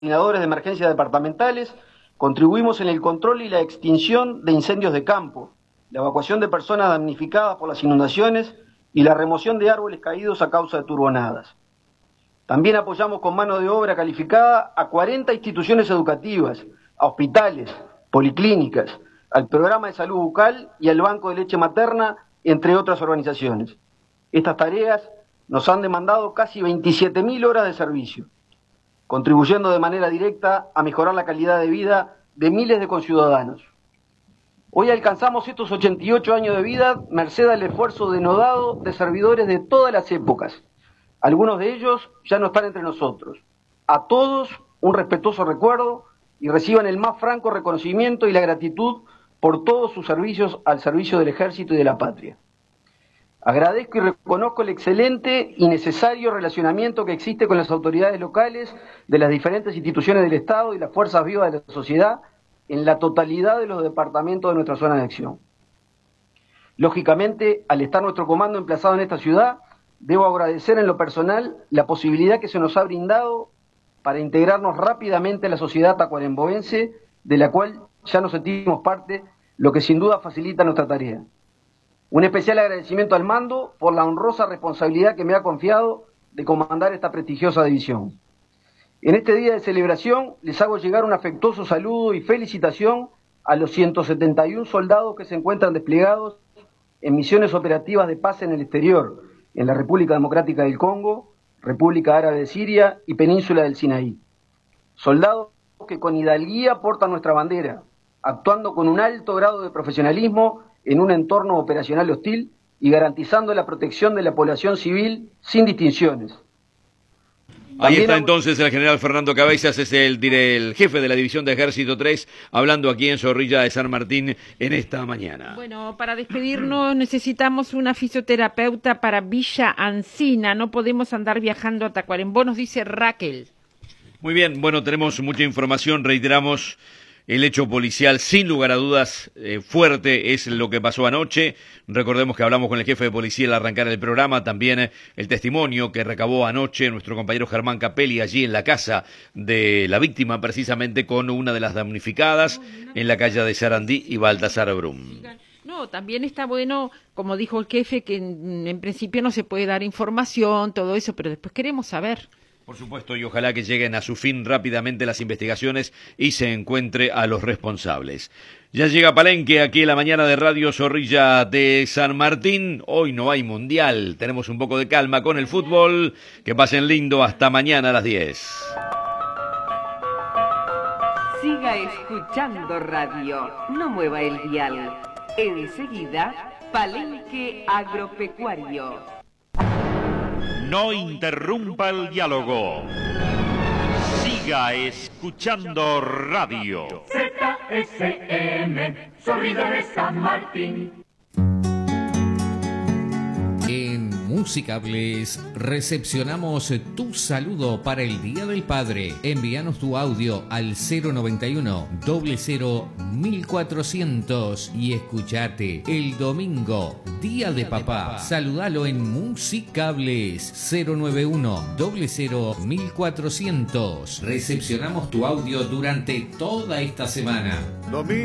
coordinadores de emergencias departamentales, contribuimos en el control y la extinción de incendios de campo, la evacuación de personas damnificadas por las inundaciones y la remoción de árboles caídos a causa de turbonadas. También apoyamos con mano de obra calificada a 40 instituciones educativas, a hospitales, policlínicas, al programa de salud bucal y al banco de leche materna, entre otras organizaciones. Estas tareas nos han demandado casi 27.000 horas de servicio, contribuyendo de manera directa a mejorar la calidad de vida de miles de conciudadanos. Hoy alcanzamos estos 88 años de vida merced al esfuerzo denodado de servidores de todas las épocas. Algunos de ellos ya no están entre nosotros. A todos un respetuoso recuerdo y reciban el más franco reconocimiento y la gratitud por todos sus servicios al servicio del Ejército y de la patria. Agradezco y reconozco el excelente y necesario relacionamiento que existe con las autoridades locales de las diferentes instituciones del Estado y las fuerzas vivas de la sociedad en la totalidad de los departamentos de nuestra zona de acción. Lógicamente, al estar nuestro comando emplazado en esta ciudad, debo agradecer en lo personal la posibilidad que se nos ha brindado para integrarnos rápidamente a la sociedad tacuarembóense, de la cual ya nos sentimos parte, lo que sin duda facilita nuestra tarea. Un especial agradecimiento al mando por la honrosa responsabilidad que me ha confiado de comandar esta prestigiosa división. En este día de celebración les hago llegar un afectuoso saludo y felicitación a los 171 soldados que se encuentran desplegados en misiones operativas de paz en el exterior, en la República Democrática del Congo, República Árabe de Siria y Península del Sinaí. Soldados que con hidalguía portan nuestra bandera, actuando con un alto grado de profesionalismo en un entorno operacional hostil y garantizando la protección de la población civil sin distinciones. Ahí está entonces el general Fernando Cabezas, es el jefe de la División de Ejército 3, hablando aquí en Zorrilla de San Martín en esta mañana. Bueno, para despedirnos necesitamos una fisioterapeuta para Villa Ancina, no podemos andar viajando a Tacuarembó, nos dice Raquel. Muy bien, bueno, tenemos mucha información, reiteramos. El hecho policial, sin lugar a dudas, fuerte es lo que pasó anoche. Recordemos que hablamos con el jefe de policía al arrancar el programa, también el testimonio que recabó anoche nuestro compañero Germán Capelli allí en la casa de la víctima, precisamente con una de las damnificadas en la calle de Sarandí y Baltasar Brum. No, también está bueno, como dijo el jefe, que en principio no se puede dar información, todo eso, pero después queremos saber. Por supuesto, y ojalá que lleguen a su fin rápidamente las investigaciones y se encuentre a los responsables. Ya llega Palenque aquí en la mañana de Radio Zorrilla de San Martín. Hoy no hay mundial, tenemos un poco de calma con el fútbol. Que pasen lindo, hasta mañana a las 10. Siga escuchando radio, no mueva el dial. Enseguida, Palenque Agropecuario. No interrumpa el diálogo. Siga escuchando radio. ZSM, Zorrilla de San Martín. En Musicables recepcionamos tu saludo para el Día del Padre. Envíanos tu audio al 091 00 1400 y escuchate el domingo, Día de Papá. Saludalo en Musicables 091 00 1400. Recepcionamos tu audio durante toda esta semana.